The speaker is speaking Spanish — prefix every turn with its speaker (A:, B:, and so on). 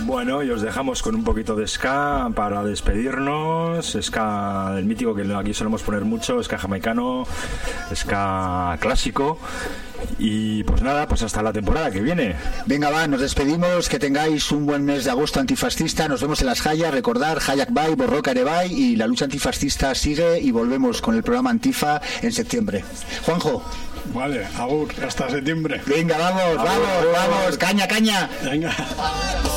A: Bueno, y os dejamos con un poquito de ska para despedirnos. Ska del mítico, que aquí solemos poner mucho, ska jamaicano, ska clásico. Y pues nada, pues hasta la temporada que viene.
B: Venga, va, nos despedimos, que tengáis un buen mes de agosto antifascista, nos vemos en las Hayas, recordar, Hayak Bay, Borroka Erebay, y la lucha antifascista sigue, y volvemos con el programa Antifa en septiembre. Juanjo.
C: Vale, agur, hasta septiembre.
B: Venga, vamos, caña.
C: Venga.